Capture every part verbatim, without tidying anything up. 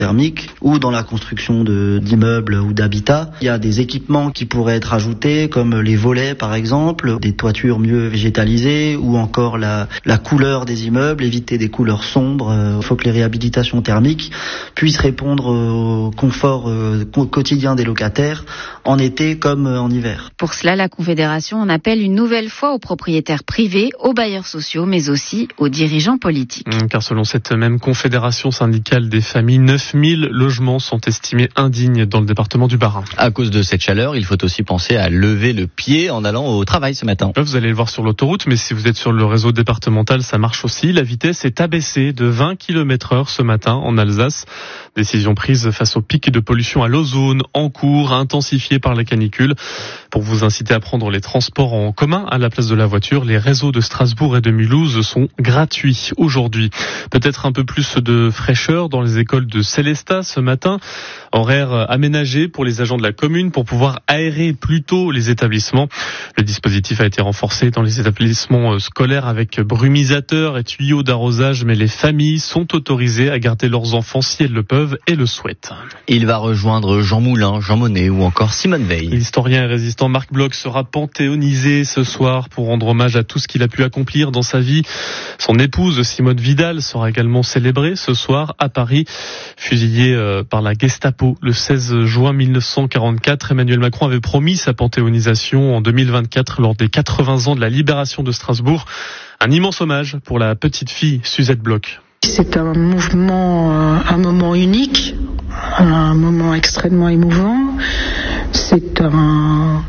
thermique ou dans la construction de, d'immeubles ou d'habitats. Il y a des équipements qui pourraient être ajoutés comme les volets par exemple, des toitures mieux végétalisées ou encore la, la couleur des immeubles, éviter des couleurs sombres. Il faut que les réhabilitations thermiques puissent répondre au confort euh, quotidien des locataires en été comme en hiver. Pour cela, la Confédération en appelle une nouvelle fois aux propriétaires privés, aux bailleurs sociaux mais aussi aux dirigeants politiques. Car selon cette même Confédération syndicale des familles, neuf mille logements sont estimés indignes dans le département du Bas-Rhin. À cause de cette chaleur, il faut aussi penser à lever le pied en allant au travail ce matin. Là, vous allez le voir sur l'autoroute, mais si vous êtes sur le réseau départemental, ça marche aussi. La vitesse est abaissée de vingt kilomètres heure ce matin en Alsace. Décision prise face au pic de pollution à l'ozone en cours, intensifié par la canicule. Pour vous inciter à prendre les transports en commun à la place de la voiture, les réseaux de Strasbourg et de Mulhouse sont gratuits aujourd'hui. Peut-être un peu plus de fraîcheur dans les écoles de Célestat ce matin. Horaire aménagé pour les agents de la commune pour pouvoir aérer plus tôt les établissements. Le dispositif a été renforcé dans les établissements scolaires avec brumisateurs et tuyaux d'arrosage, mais les familles sont autorisées à garder leurs enfants si elles le peuvent et le souhaitent. Il va rejoindre Jean Moulin, Jean Monnet ou encore Simone Veil. L'historien et résistant Marc Bloch sera panthéonisé ce soir pour rendre hommage à tout ce qu'il a pu accomplir dans sa vie. Son épouse Simone Vidal sera également célébrée ce soir à Paris. Fusillé par la Gestapo le seize juin mille neuf cent quarante-quatre, Emmanuel Macron avait promis sa panthéonisation en deux mille vingt-quatre lors des quatre-vingts ans de la libération de Strasbourg. Un immense hommage pour la petite fille Suzette Bloch. C'est un mouvement, un moment unique, un moment extrêmement émouvant. C'est un,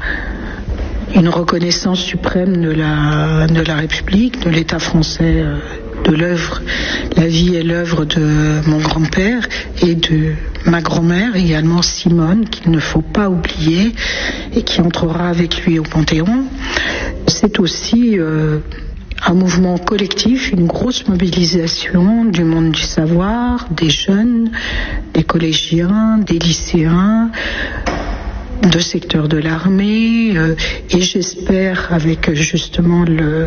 une reconnaissance suprême de la, de la République, de l'État français, de l'œuvre, la vie et l'œuvre de mon grand-père et de ma grand-mère également, Simone, qu'il ne faut pas oublier et qui entrera avec lui au Panthéon. C'est aussi euh, un mouvement collectif, une grosse mobilisation du monde du savoir, des jeunes, des collégiens, des lycéens, de secteurs de l'armée, euh, et j'espère avec justement le,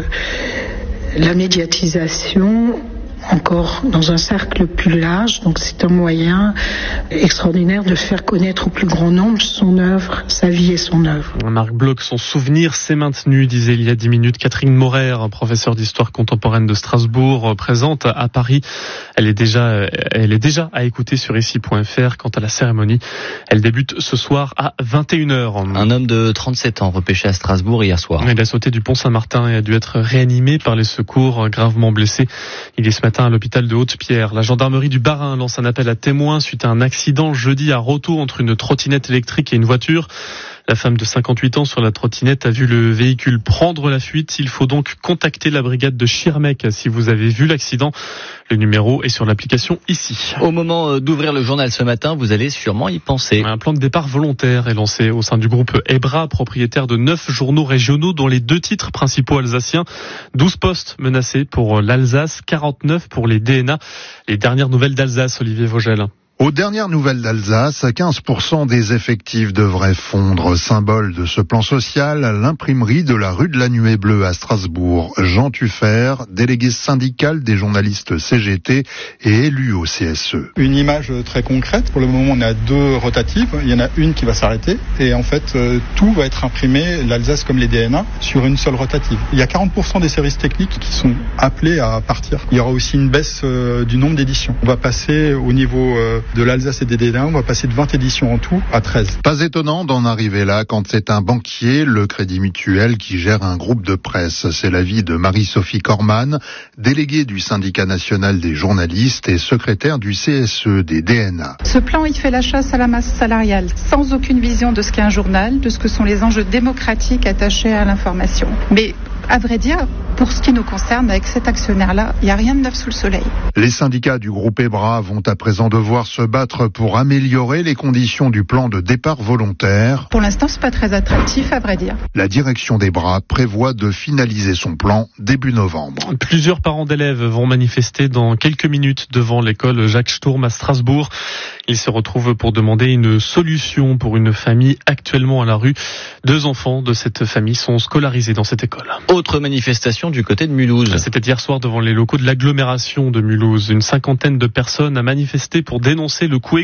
la médiatisation encore dans un cercle plus large. Donc c'est un moyen extraordinaire de faire connaître au plus grand nombre son œuvre, sa vie et son œuvre. Marc Bloch, son souvenir s'est maintenu, disait il y a dix minutes Catherine Morer, professeure d'histoire contemporaine de Strasbourg, présente à Paris. Elle est déjà, elle est déjà à écouter sur ici point f r. Quant à la cérémonie, elle débute ce soir à vingt et une heures. Un homme de trente-sept ans repêché à Strasbourg hier soir. Il a sauté du pont Saint-Martin et a dû être réanimé par les secours, gravement blessé. Il est ce matin à l'hôpital de Haute-Pierre. La gendarmerie du Bas-Rhin lance un appel à témoins suite à un accident jeudi à Roto entre une trottinette électrique et une voiture. La femme de cinquante-huit ans sur la trottinette a vu le véhicule prendre la fuite. Il faut donc contacter la brigade de Schirmeck si vous avez vu l'accident. Le numéro est sur l'application ici. Au moment d'ouvrir le journal ce matin, vous allez sûrement y penser. Un plan de départ volontaire est lancé au sein du groupe EBRA, propriétaire de neuf journaux régionaux, dont les deux titres principaux alsaciens. douze postes menacés pour l'Alsace, quarante-neuf pour les D N A. Les dernières nouvelles d'Alsace, Olivier Vogel. Aux dernières nouvelles d'Alsace, quinze pour cent des effectifs devraient fondre. Symbole de ce plan social, l'imprimerie de la rue de la Nuée Bleue à Strasbourg. Jean Tuffert, délégué syndical des journalistes C G T et élu au C S E. Une image très concrète. Pour le moment, on a deux rotatives. Il y en a une qui va s'arrêter. Et en fait, tout va être imprimé, l'Alsace comme les D N A, sur une seule rotative. Il y a quarante pour cent des services techniques qui sont appelés à partir. Il y aura aussi une baisse du nombre d'éditions. On va passer au niveau de l'Alsace et des D N A, on va passer de vingt éditions en tout à treize. Pas étonnant d'en arriver là quand c'est un banquier, le Crédit Mutuel, qui gère un groupe de presse. C'est l'avis de Marie-Sophie Corman, déléguée du syndicat national des journalistes et secrétaire du C S E des D N A. Ce plan, il fait la chasse à la masse salariale, sans aucune vision de ce qu'est un journal, de ce que sont les enjeux démocratiques attachés à l'information. Mais à vrai dire, pour ce qui nous concerne, avec cet actionnaire-là, il n'y a rien de neuf sous le soleil. Les syndicats du groupe EBRA vont à présent devoir se battre pour améliorer les conditions du plan de départ volontaire. Pour l'instant, c'est pas très attractif, à vrai dire. La direction d'EBRA prévoit de finaliser son plan début novembre. Plusieurs parents d'élèves vont manifester dans quelques minutes devant l'école Jacques Sturm à Strasbourg. Ils se retrouvent pour demander une solution pour une famille actuellement à la rue. Deux enfants de cette famille sont scolarisés dans cette école. Autre manifestation du côté de Mulhouse. C'était hier soir devant les locaux de l'agglomération de Mulhouse. Une cinquantaine de personnes a manifesté pour dénoncer le coût